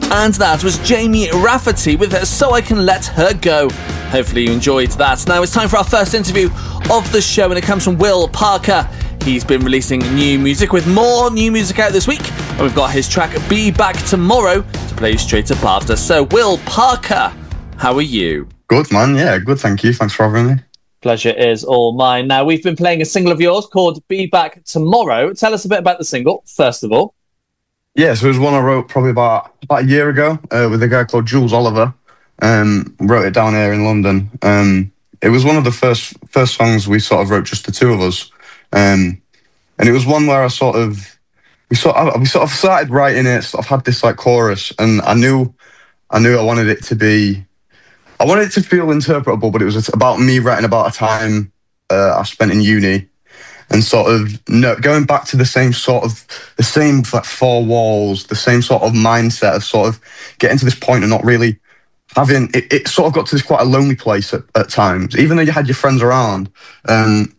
And that was Jamie Rafferty with So I Can Let Her Go. Hopefully you enjoyed that. Now it's time for our first interview of the show, and it comes from Will Parker. He's been releasing new music, with more new music out this week, and we've got his track Be Back Tomorrow to play straight up after. So Will Parker, how are you? Good, man. Yeah, good, thank you. Thanks for having me. Pleasure is all mine. Now, we've been playing a single of yours called Be Back Tomorrow. Tell us a bit about the single, first of all. Yeah, so it was one I wrote probably about a year ago with a guy called Jules Oliver. Wrote it down here in London. It was one of the first songs we sort of wrote, just the two of us. And it was one where we sort of started writing it, sort of had this like chorus, and I knew I wanted it to be, I wanted it to feel interpretable, but it was about me writing about a time I spent in uni, and sort of going back to the same like four walls, the same sort of mindset of sort of getting to this point and not really having it. It sort of got to this quite a lonely place at times, even though you had your friends around. And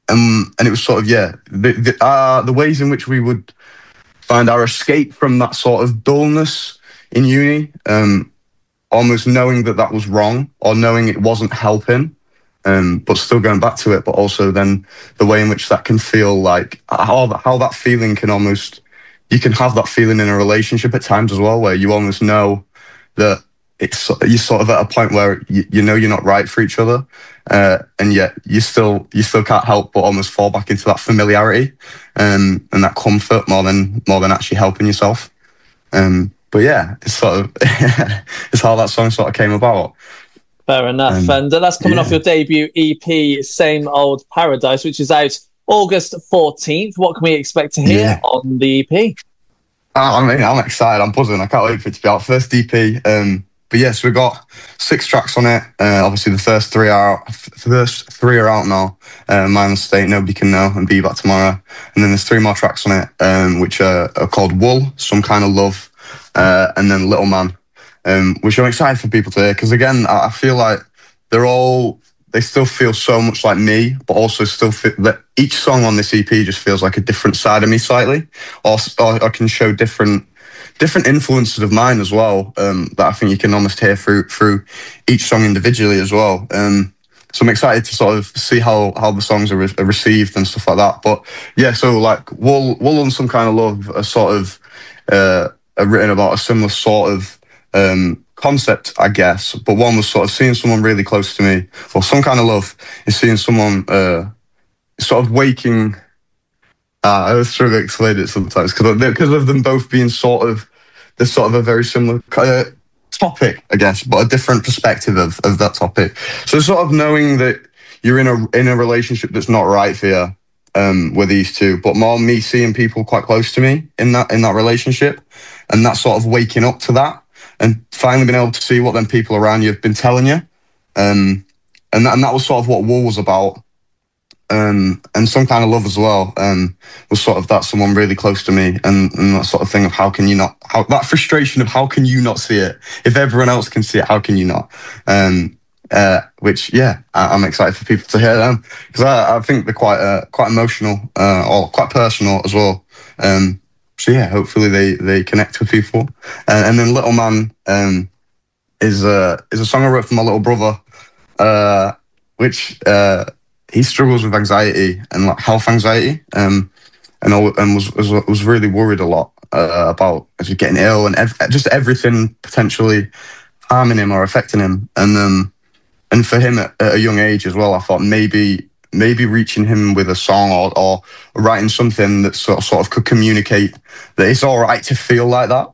it was sort of, the ways in which we would find our escape from that sort of dullness in uni, almost knowing that was wrong, or knowing it wasn't helping, but still going back to it. But also then the way in which that can feel, like how that feeling can almost, you can have that feeling in a relationship at times as well, where you almost know that you're sort of at a point where you know you're not right for each other, and yet you still can't help but almost fall back into that familiarity, and that comfort more than actually helping yourself. But yeah, it's sort of it's how that song sort of came about. Fair enough. And that's coming off your debut EP, Same Old Paradise, which is out August 14th. What can we expect to hear on the EP? I'm excited. I'm buzzing. I can't wait for it to be out. First EP. But yes, we've got 6 tracks on it. Obviously, the first three are out now. My Mistake, Nobody Can Know, and Be Back Tomorrow. And then there's 3 more tracks on it, which are called Wool, Some Kind of Love, and then Little Man, which I'm excited for people to hear, because again, I feel like they still feel so much like me, but also still feel that each song on this EP just feels like a different side of me slightly, or I can show different influences of mine as well, that I think you can almost hear through each song individually as well. So I'm excited to sort of see how the songs are received and stuff like that. But yeah, so like Wool and Some Kind of Love are sort of are written about a similar sort of concept, I guess. But one was sort of seeing someone really close to me. Well, Some Kind of Love is seeing someone sort of waking. I was trying to explain it sometimes because of them both being sort of a very similar topic, I guess, but a different perspective of that topic. So sort of knowing that you're in a relationship that's not right for you with these two, but more me seeing people quite close to me in that relationship, and that sort of waking up to that, and finally being able to see what them people around you have been telling you, and that was sort of what Wool was about. And Some Kind of Love as well, was sort of that someone really close to me, and that sort of thing of that frustration of how can you not see it? If everyone else can see it, how can you not? Which, I'm excited for people to hear them, because I think they're quite emotional, or quite personal as well. So yeah, hopefully they connect with people. And then Little Man is a song I wrote for my little brother, which he struggles with anxiety and like health anxiety, and was really worried a lot about getting ill and just everything potentially harming him or affecting him. And for him at a young age as well, I thought maybe reaching him with a song or writing something that sort of could communicate that it's all right to feel like that.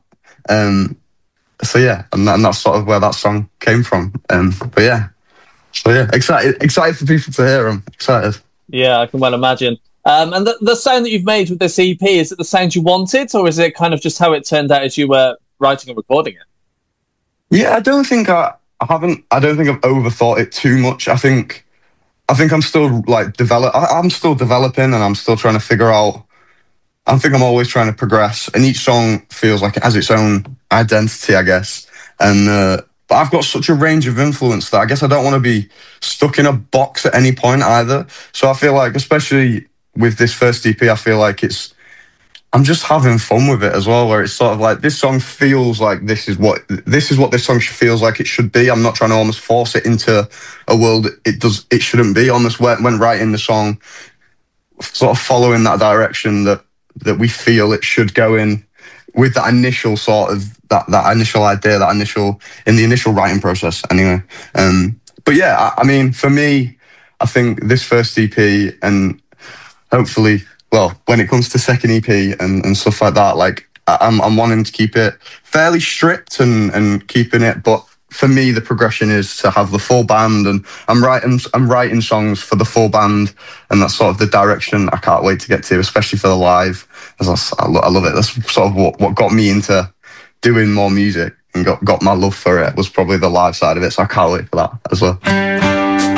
So yeah, and that's sort of where that song came from. But yeah. So yeah, excited for people to hear them. Excited. Yeah, I can well imagine. And the sound that you've made with this EP, is it the sound you wanted, or is it kind of just how it turned out as you were writing and recording it? Yeah, I don't think I've overthought it too much. I think I'm still like I'm still developing, and I'm still trying to figure out. I think I'm always trying to progress, and each song feels like it has its own identity, I guess. And but I've got such a range of influence that I guess I don't want to be stuck in a box at any point either. So I feel like, especially with this first EP, I feel like I'm just having fun with it as well, where it's sort of like this song feels like this is what this song feels like it should be. I'm not trying to almost force it into a world it shouldn't be. Almost when writing the song, sort of following that direction that we feel it should go in, with that initial sort of that initial idea, in the initial writing process anyway. But yeah, I mean, for me, I think this first EP, and hopefully, well, when it comes to second EP and stuff like that, like I'm wanting to keep it fairly stripped and keeping it, but for me, the progression is to have the full band, and I'm writing songs for the full band, and that's sort of the direction I can't wait to get to, especially for the live. I love it. That's sort of what got me into doing more music and got my love for it, was probably the live side of it. So I can't wait for that as well.